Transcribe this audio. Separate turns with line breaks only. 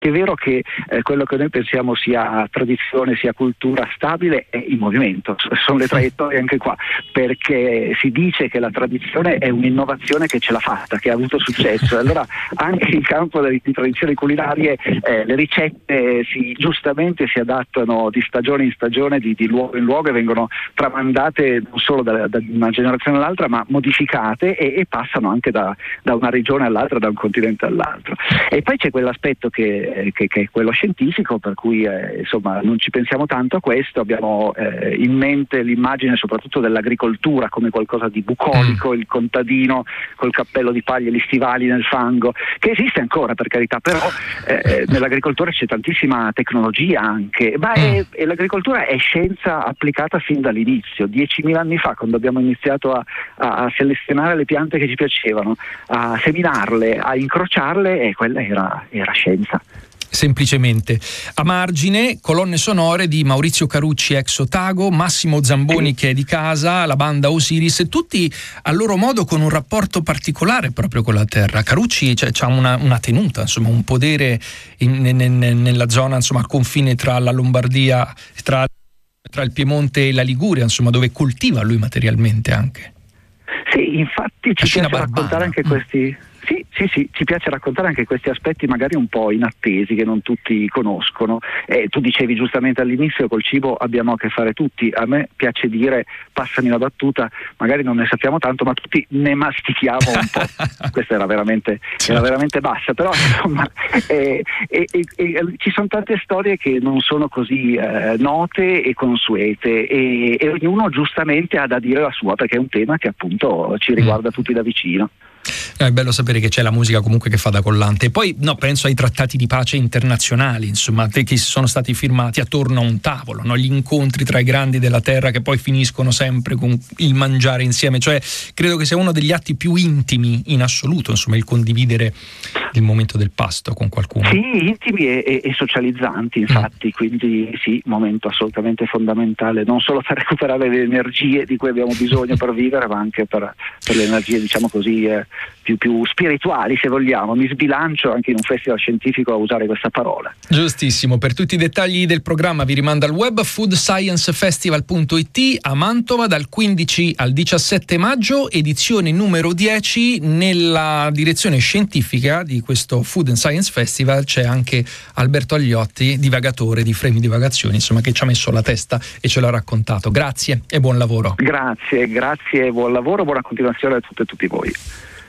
È vero che quello che noi pensiamo sia tradizione, sia cultura stabile è in movimento, sono le traiettorie anche qua, perché si dice che la tradizione è un'innovazione che ce l'ha fatta, che ha avuto successo. Allora anche in campo di tradizioni culinarie le ricette giustamente si adattano di stagione in stagione, di luogo in luogo, e vengono tramandate non solo da una generazione all'altra, ma modificate e passano anche da una regione all'altra, da un continente all'altro. E poi c'è quell'aspetto che è quello scientifico, per cui insomma non ci pensiamo tanto a questo. Abbiamo in mente l'immagine soprattutto dell'agricoltura come qualcosa di bucolico, il contadino col cappello di paglia e gli stivali nel fango, che esiste ancora, per carità, però nell'agricoltura c'è tantissima tecnologia anche, e l'agricoltura è scienza applicata fin dall'inizio. 10.000 anni fa, quando abbiamo iniziato a selezionare le piante che ci piacevano, a seminarle, a incrociarle, e quella era scienza.
Semplicemente. A margine, colonne sonore di Maurizio Carucci ex Otago, Massimo Zamboni che è di casa, la banda Osiris, tutti a loro modo con un rapporto particolare proprio con la terra. Carucci c'ha una tenuta, insomma, un podere nella zona, insomma, al confine tra la Lombardia, tra il Piemonte e la Liguria, insomma, dove coltiva lui materialmente anche.
Sì, infatti ci piace raccontare anche questi. Sì, ci piace raccontare anche questi aspetti magari un po' inattesi che non tutti conoscono. Tu dicevi giustamente all'inizio, col cibo abbiamo a che fare tutti. A me piace dire, passami la battuta, magari non ne sappiamo tanto, ma tutti ne mastichiamo un po'. Questa era veramente bassa, però insomma ci sono tante storie che non sono così note e consuete, e ognuno giustamente ha da dire la sua, perché è un tema che appunto ci riguarda tutti da vicino.
È bello sapere che c'è la musica comunque che fa da collante. E poi penso ai trattati di pace internazionali, insomma, che sono stati firmati attorno a un tavolo, no? Gli incontri tra i grandi della terra che poi finiscono sempre con il mangiare insieme. Cioè, credo che sia uno degli atti più intimi in assoluto, insomma, il condividere il momento del pasto con qualcuno.
Sì, intimi e socializzanti, infatti, quindi sì, momento assolutamente fondamentale, non solo per recuperare le energie di cui abbiamo bisogno per vivere, ma anche per le energie, diciamo così, più spirituali, se vogliamo. Mi sbilancio anche in un festival scientifico a usare questa parola.
Giustissimo. Per tutti i dettagli del programma vi rimando al web foodsciencefestival.it a Mantova dal 15 al 17 maggio, edizione numero 10. Nella direzione scientifica di questo Food and Science Festival c'è anche Alberto Agliotti, divagatore di Fremi Divagazioni, insomma, che ci ha messo la testa e ce l'ha raccontato. Grazie e buon lavoro.
Grazie e buon lavoro, buona continuazione a tutte e tutti voi.